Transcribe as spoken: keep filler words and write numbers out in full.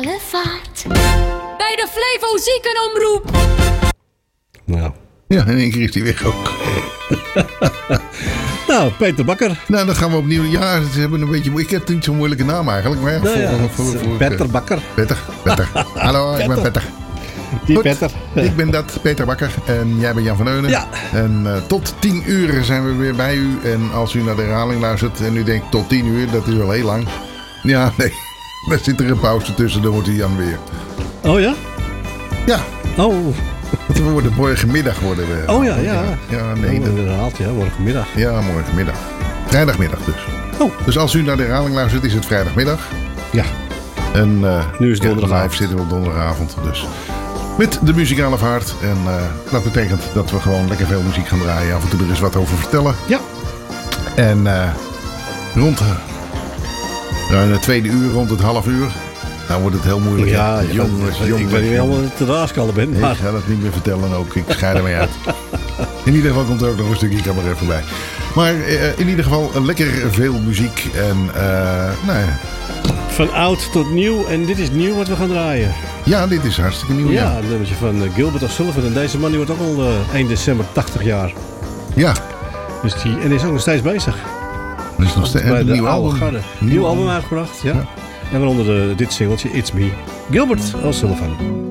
Vaart. Bij de Flevo Ziekenomroep. Nou. Ja, in één keer is hij weg ook. Nou, Peter Bakker. Nou, dan gaan we opnieuw. Ja, ze hebben een beetje... Ik heb niet zo'n moeilijke naam eigenlijk. Maar ja, Nou ja, voor, voor, voor, voor, Peter Bakker. Peter, Peter. Hallo, ik ben Peter. Die Goed, Peter. Ik ben dat, Peter Bakker. En jij bent Jan van Eunen. Ja. En uh, tot tien uur zijn we weer bij u. En als u naar de herhaling luistert en u denkt tot tien uur, dat is wel heel lang. Ja, nee. Daar zit er een pauze tussen, dan wordt hij Jan weer. Oh ja? Ja. Oh. We worden morgenmiddag worden we. Oh ja, ja. Ja, nee. Oh, Dat... inderdaad, ja, morgenmiddag. Ja, morgenmiddag. Vrijdagmiddag dus. Oh. Dus als u naar de herhaling luistert, is het vrijdagmiddag. Ja. En uh, nu is het donderdagavond. Ja, live zitten we op donderdagavond. Dus met de muzikale vaart. En uh, dat betekent dat we gewoon lekker veel muziek gaan draaien. Af en toe er eens wat over vertellen. Ja. En uh, rond uh, in het tweede uur, rond het half uur. Nou wordt het heel moeilijk. Ja, hè? Jongens, ik, jongens. ik weet niet helemaal te raaskallen ben. Maar... Ik ga dat niet meer vertellen ook. Ik scheid ermee uit. In ieder geval komt er ook nog een stukje cabaret voorbij. Maar uh, in ieder geval lekker veel muziek. En uh, nou ja. Van oud tot nieuw. En dit is nieuw wat we gaan draaien. Ja, dit is hartstikke nieuw. Ja, Ja, een nummertje van uh, Gilbert O'Sullivan. En deze man die wordt ook al uh, één december tachtig jaar. Ja. Dus die, en die is ook nog steeds bezig. Dat is nog steeds bij een de nieuw oude album. garde. Nieuw album uitgebracht, ja. Ja. En waaronder de, dit singeltje, It's Me. Gilbert O'Sullivan.